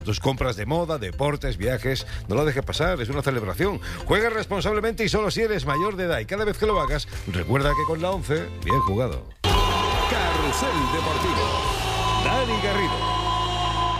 Tus compras de moda, deportes, viajes, no lo dejes pasar, es una celebración. Juega responsablemente y solo si eres mayor de edad. Y cada vez que lo hagas, recuerda que con la 11, bien jugado. Carrusel Deportivo. Dani Garrido.